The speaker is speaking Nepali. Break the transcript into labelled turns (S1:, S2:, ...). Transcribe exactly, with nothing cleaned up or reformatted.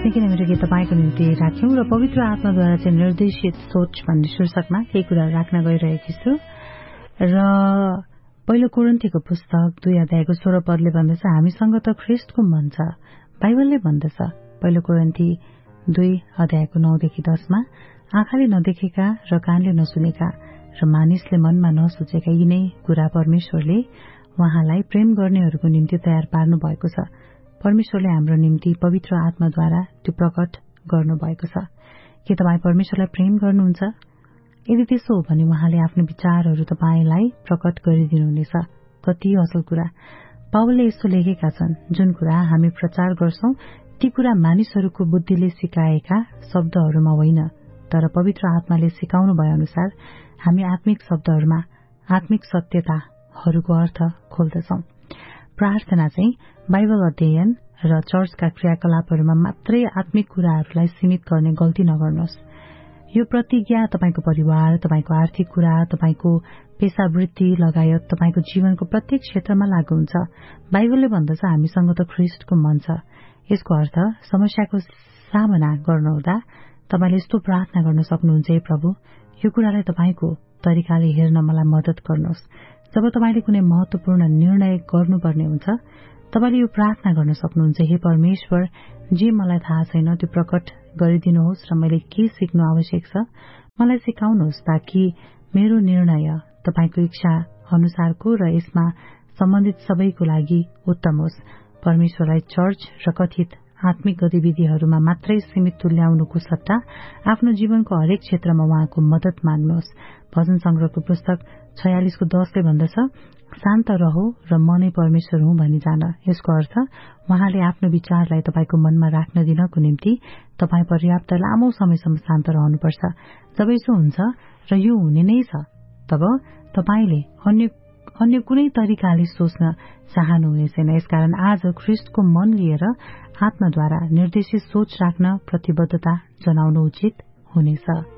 S1: नजिकै नै मेरो गीत तपाईँको निम्ति राख्यौं र पवित्र आत्माद्वारा चाहिँ निर्देशित सोच भन्ने शीर्षकमा केही कुरा राख्न गइरहेकी छु। र पहिलो कोरिन्थीको पुस्तक दुई अध्यायको सोह्र पदले भन्दछ, हामीसँग त ख्रिस्टको मन छ। बाइबलले भन्दछ पहिलो कोरिन्थी दुई अध्यायको नौदेखि दसमा, आँखाले नदेखेका र कानले नसुनेका र मानिसले मनमा नसोचेका यी नै कुरा परमेश्वरले उहाँलाई प्रेम गर्नेहरूको निम्ति तयार पार्नु भएको छ। परमेश्वरले हाम्रो निम्ति पवित्र आत्माद्वारा त्यो प्रकट गर्नुभएको छ। के तपाईँ परमेश्वरलाई प्रेम गर्नुहुन्छ? यदि त्यसो हो भने उहाँले आफ्नो विचारहरू तपाईँलाई प्रकट गरिदिनुहुनेछ। कति असल कुरा! पावलले यस्तो लेखेका छन्, जुन कुरा हामी प्रचार गर्छौं ती कुरा मानिसहरूको बुद्धिले सिकाएका शब्दहरूमा होइन, तर पवित्र आत्माले सिकाउनु भए अनुसार हामी आत्मिक शब्दहरूमा आत्मिक सत्यताहरूको अर्थ खोल्दछौं। प्रार्थना चाहिँ बाइबल अध्ययन र चर्चका क्रियाकलापहरूमा मात्रै आत्मिक कुराहरूलाई सीमित गर्ने गल्ती नगर्नुहोस्। यो प्रतिज्ञा तपाईको परिवार, तपाईको आर्थिक कुरा, तपाईको पेशावृत्ति लगायत तपाईको जीवनको प्रत्येक क्षेत्रमा लागू हुन्छ। बाइबलले भन्दछ हामीसँग त ख्रिस्टको मन छ। यसको अर्थ समस्याको सामना गर्नुहुँदा तपाईले यस्तो प्रार्थना गर्न सक्नुहुन्छ, हे प्रभु, यो कुरालाई तपाईको तरिकाले हेर्न मलाई मद्दत गर्नुहोस्। जब तपाईले कुनै महत्वपूर्ण निर्णय गर्नुपर्ने हुन्छ, तपाईले यो प्रार्थना गर्न सक्नुहुन्छ, हे परमेश्वर, जे मलाई थाहा छैन त्यो प्रकट गरिदिनुहोस् र मैले के सिक्नु आवश्यक छ मलाई सिकाउनुहोस्, ताकि मेरो निर्णय तपाईको इच्छा अनुसारको र यसमा सम्बन्धित सबैको लागि उत्तम होस्। परमेश्वरलाई चर्च र कथित आत्मिक गतिविधिहरूमा मात्रै सीमित तुल्याउनुको सट्टा आफ्नो जीवनको हरेक क्षेत्रमा उहाँको मद्दत माग्नुहोस्। भजन संग्रहको पुस्तक छयालिसको दसले भन्दछ, शान्त रहो र म नै परमेश्वर हुँ भनी जान। यसको अर्थ उहाँले आफ्नो विचारलाई तपाईको मनमा राख्न दिनको निम्ति तपाई पर्याप्त लामो समयसम्म शान्त रहनुपर्छ। जब यसो हुन्छ र यो हुने नै छ, तब तपाईले अन्य अन्य कुनै तरिकाले सोच्न चाहनु हुने छैन। यसकारण आज ख्रिस्टको मन लिएर आत्माद्वारा निर्देशित सोच राख्न प्रतिबद्धता जनाउनु उचित हुनेछ।